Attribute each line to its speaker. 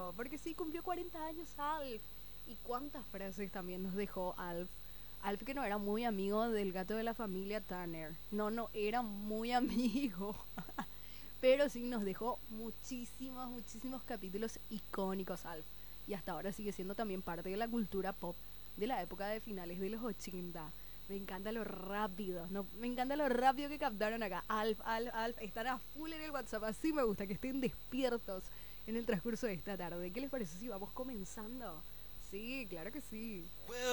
Speaker 1: serio, porque sí, cumplió 40 años Alf. ¿Y cuántas frases también nos dejó Alf? Alf que no era muy amigo del gato de la familia Tanner. No, no, era muy amigo. Pero sí nos dejó muchísimos, muchísimos capítulos icónicos Alf. Y hasta ahora sigue siendo también parte de la cultura pop de la época de finales de los 80. Me encanta lo rápido, no, me encanta lo rápido que captaron acá. Alf, Alf, Alf, están a full en el WhatsApp. Así me gusta, que estén despiertos en el transcurso de esta tarde. ¿Qué les parece si vamos comenzando? Sí, claro que sí.